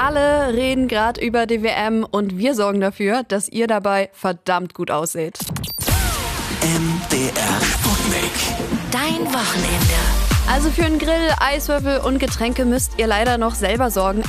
Alle reden gerade über die WM und wir sorgen dafür, dass ihr dabei verdammt gut ausseht. MDR Sputnik. Dein Wochenende. Also für einen Grill, Eiswürfel und Getränke müsst ihr leider noch selber sorgen.